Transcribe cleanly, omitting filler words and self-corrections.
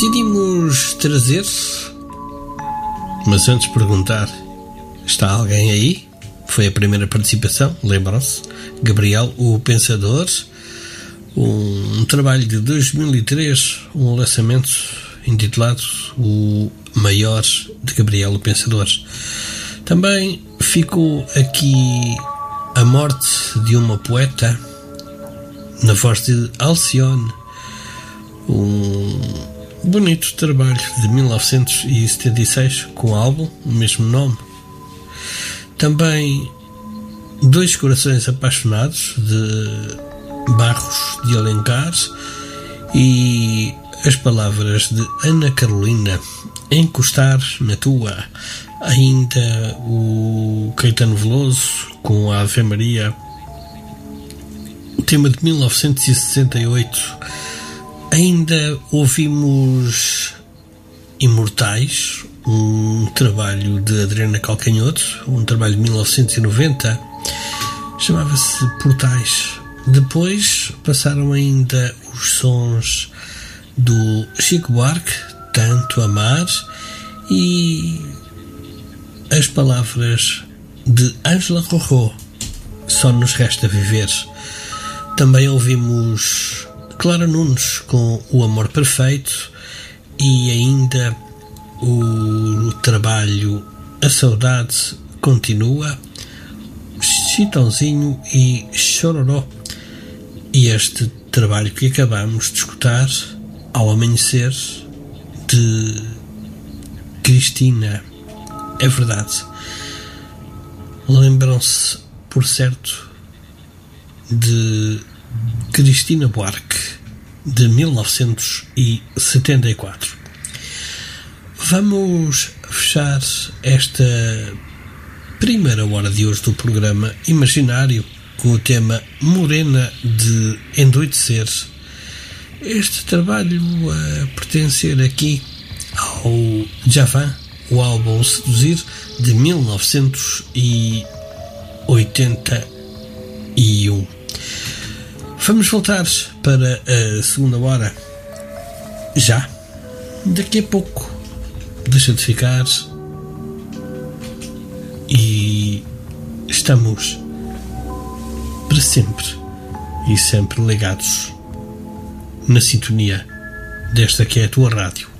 Decidimos trazer, mas antes perguntar, está alguém aí? Foi a primeira participação, lembram-se? Gabriel, o Pensador, um trabalho de 2003, um lançamento intitulado O Maior de Gabriel, o Pensador. Também ficou aqui A Morte de uma Poeta, na voz de Alcione, um bonito trabalho de 1976 com o álbum, o mesmo nome. Também Dois Corações Apaixonados, de Barros de Alencar, e as palavras de Ana Carolina, Encostar na Tua. Ainda o Caetano Veloso com a Ave Maria, tema de 1968. Ainda ouvimos Imortais, um trabalho de Adriana Calcanhoto, um trabalho de 1990, chamava-se Portais. Depois passaram ainda os sons do Chico Buarque, Tanto Amar, e as palavras de Ângela Rorró, Só Nos Resta Viver. Também ouvimos Clara Nunes com O Amor Perfeito, e ainda o trabalho A Saudade Continua, Chitãozinho e Chororó. E este trabalho que acabamos de escutar, Ao Amanhecer, de Cristina. É verdade. Lembram-se, por certo, de Cristina Buarque, de 1974. Vamos fechar esta primeira hora de hoje do programa Imaginário com o tema Morena, de Endoidecer. Este trabalho a pertencer aqui ao Javan, o álbum Seduzir, de 1981. Vamos voltar para a segunda hora já, daqui a pouco. Deixa de ficar e estamos para sempre e sempre ligados na sintonia desta que é a tua rádio.